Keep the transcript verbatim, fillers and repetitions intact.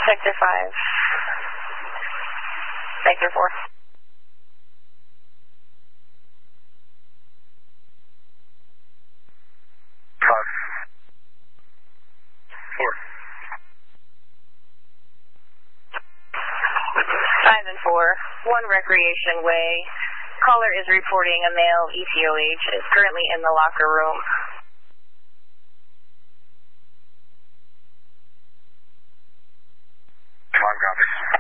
Sector five. Sector four. Five. Four. Five and four. One Recreation Way. Caller is reporting a male E T O H is currently in the locker room. Five copies.